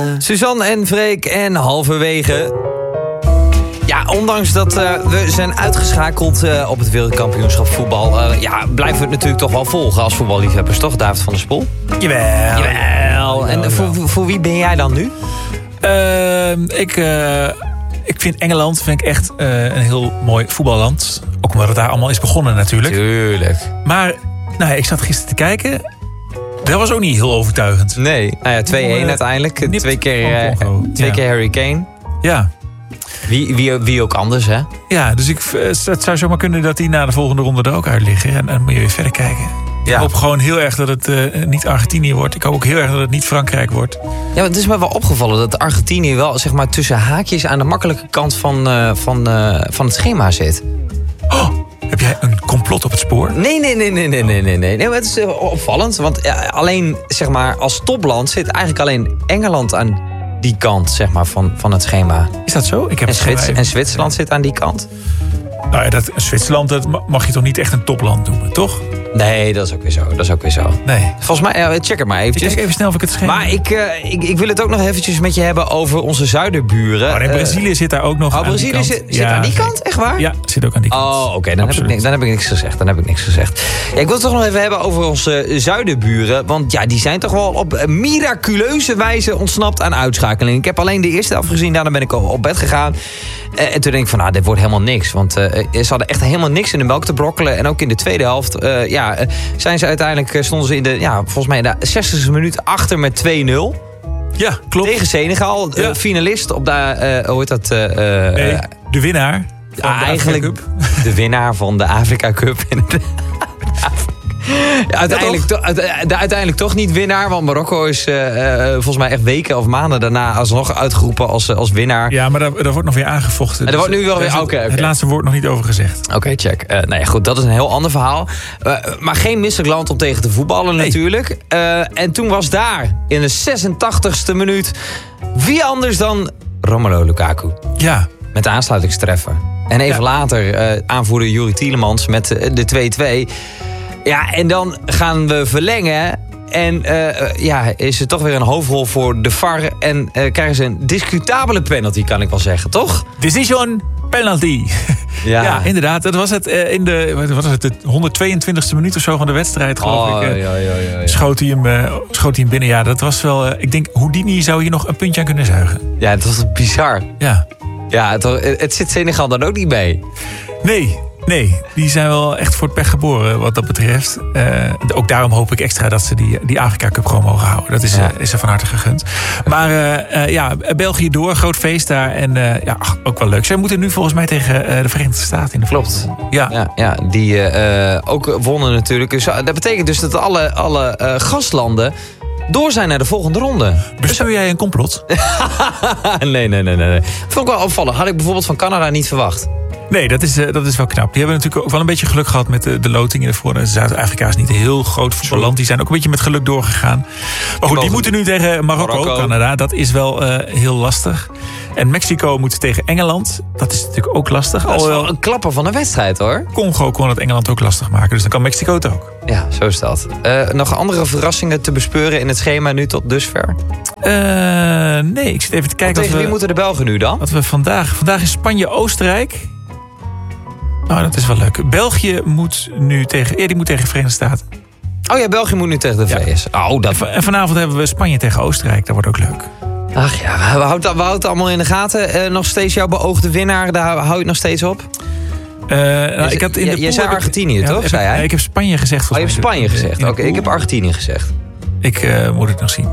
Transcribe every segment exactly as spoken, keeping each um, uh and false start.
Suzanne en Freek en halverwege. Ja, ondanks dat uh, we zijn uitgeschakeld uh, op het wereldkampioenschap voetbal... Uh, ja, blijven we het natuurlijk toch wel volgen als voetballiefhebbers, toch, David van der Spoel? Jawel. Jawel. En uh, voor, voor wie ben jij dan nu? Uh, ik, uh, ik vind Engeland vind ik echt uh, een heel mooi voetballand. Ook omdat het daar allemaal is begonnen natuurlijk. Tuurlijk. Maar nou, ik zat gisteren te kijken... Dat was ook niet heel overtuigend. Nee, nou ja, twee-een uh, uiteindelijk. Twee keer, uh, twee ja. keer Harry Kane. Ja. Wie, wie, wie ook anders, hè? Ja, dus ik, het zou zomaar kunnen dat die na de volgende ronde er ook uit liggen. En dan moet je weer verder kijken. Ja. Ik hoop gewoon heel erg dat het uh, niet Argentinië wordt. Ik hoop ook heel erg dat het niet Frankrijk wordt. Ja, het is me wel opgevallen dat Argentinië wel zeg maar, tussen haakjes aan de makkelijke kant van, uh, van, uh, van het schema zit. Oh, heb jij een complot op het spoor? Nee, nee, nee, nee, nee, nee, nee. nee. nee het is uh, opvallend, want ja, alleen zeg maar, als topland zit eigenlijk alleen Engeland aan die kant zeg maar, van, van het schema. Is dat zo? Ik heb en, Zwits- en Zwitserland zit aan die kant. Nou ja, dat, Zwitserland dat mag je toch niet echt een topland noemen, toch? Nee, dat is ook weer zo. Dat is ook weer zo. Nee. Volgens mij, ja, check het maar eventjes. Ik kijk even snel of ik het schema. Maar ik, uh, ik, ik wil het ook nog eventjes met je hebben over onze zuiderburen. Oh, nee, Brazilië uh, zit daar ook nog oh, aan Brazilië die kant. zit, zit ja, aan die kant? Echt waar? Ja, zit ook aan die kant. Oh, oké. Okay. Dan, dan heb ik niks gezegd. Dan heb ik niks gezegd. Ja, ik wil het toch nog even hebben over onze zuiderburen. Want ja, die zijn toch wel op miraculeuze wijze ontsnapt aan uitschakeling. Ik heb alleen de eerste afgezien. Daarna ben ik op bed gegaan. Uh, en toen denk ik van, nou, dit wordt helemaal niks. Want uh, ze hadden echt helemaal niks in de melk te brokkelen. En ook in de tweede helft uh, ja, uh, zijn ze uiteindelijk, uh, stonden ze in de, ja, volgens mij in de zestigste minuut achter met twee nul. Ja, klopt. Tegen Senegal, ja. uh, finalist op de, uh, hoe heet dat? Uh, nee, de winnaar van ja, de eigenlijk Afrika Cup. De winnaar van de Afrika Cup. Ja, uiteindelijk, ja, to, de, uiteindelijk toch niet winnaar. Want Marokko is uh, uh, volgens mij echt weken of maanden daarna alsnog uitgeroepen als, als winnaar. Ja, maar daar, daar wordt nog weer aangevochten. En er wordt nu wel weer. Oké, okay, okay. Het laatste woord nog niet over gezegd. Oké, okay, check. Uh, nou ja, goed, dat is een heel ander verhaal. Uh, maar geen misselijk land om tegen te voetballen nee. natuurlijk. Uh, en toen was daar in de zesentachtigste minuut wie anders dan Romelu Lukaku. Ja. Met de aansluitingstreffer. En even ja. later uh, aanvoerder Youri Tielemans met uh, de twee-twee. Ja, en dan gaan we verlengen. En uh, ja, is er toch weer een hoofdrol voor de V A R. En uh, krijgen ze een discutabele penalty, kan ik wel zeggen, toch? Decision penalty. Ja, ja inderdaad. Dat was het uh, in de, wat was het, de honderdtweeëntwintigste minuut of zo van de wedstrijd, geloof oh, ik. Uh, ja, ja, ja, ja. Schoot hij hem, uh, schoot hij hem binnen. Ja, dat was wel... Uh, ik denk, Houdini zou hier nog een puntje aan kunnen zuigen. Ja, dat was bizar. Ja. Ja, het, het zit Senegal dan ook niet mee. Nee. Nee, die zijn wel echt voor het pech geboren wat dat betreft. Uh, ook daarom hoop ik extra dat ze die, die Afrika Cup gewoon mogen houden. Dat is, ja. uh, is er van harte gegund. Maar uh, uh, ja, België door, groot feest daar. En uh, ja, ach, ook wel leuk. Zij moeten nu volgens mij tegen uh, de Verenigde Staten in de Klopt. Ja. Ja, ja, die uh, ook wonnen natuurlijk. Dus, dat betekent dus dat alle, alle uh, gastlanden door zijn naar de volgende ronde. Bespeur jij een complot? nee, nee, nee, nee. Vond ik wel opvallend. Had ik bijvoorbeeld van Canada niet verwacht. Nee, dat is, uh, dat is wel knap. Die hebben natuurlijk ook wel een beetje geluk gehad met de, de lotingen ervoor. Zuid-Afrika is niet een heel groot voetballand. Die zijn ook een beetje met geluk doorgegaan. Maar goed, die moeten nu tegen Marokko, Marokko. Canada. Dat is wel uh, heel lastig. En Mexico moet tegen Engeland. Dat is natuurlijk ook lastig. Dat is wel een klapper van de wedstrijd, hoor. Congo kon het Engeland ook lastig maken. Dus dan kan Mexico het ook. Ja, zo is dat. Uh, nog andere verrassingen te bespeuren in het schema nu tot dusver? Uh, nee, ik zit even te kijken. Tegen we, wie moeten de Belgen nu dan? Wat we vandaag... Vandaag is Spanje-Oostenrijk. Oh, dat is wel leuk. België moet nu tegen... Ja, die moet tegen de Verenigde Staten. Oh ja, België moet nu tegen de V S. Ja. Oh, dat... En vanavond hebben we Spanje tegen Oostenrijk. Dat wordt ook leuk. Ach ja, we houden, we houden het allemaal in de gaten. Uh, nog steeds jouw beoogde winnaar, daar hou je het nog steeds op? Uh, nou, ik had in de je zei Argentinië, ik, toch? Ja, zei hij? Ik heb Spanje gezegd. Oh, je hebt Spanje gezegd. Oké, okay, ik heb Argentinië gezegd. Ik uh, moet het nog zien.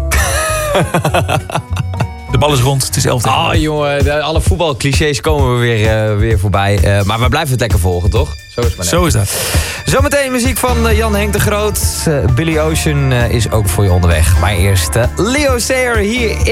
De bal is rond, het is elf. Oh jongen, de, alle voetbalclichés komen we weer, uh, weer voorbij. Uh, maar we blijven het lekker volgen, toch? Zo is, het Zo is dat. Zometeen muziek van uh, Jan Henk de Groot. Uh, Billy Ocean uh, is ook voor je onderweg. Maar eerst uh, Leo Sayer hier in...